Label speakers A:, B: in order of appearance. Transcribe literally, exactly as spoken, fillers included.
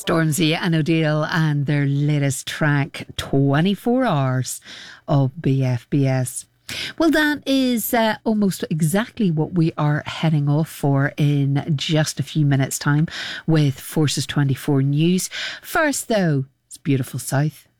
A: Stormzy and O'Deal and their latest track, twenty-four hours of B F B S. Well, that is uh, almost exactly what we are heading off for in just a few minutes' time with Forces twenty-four News. First, though, it's Beautiful South.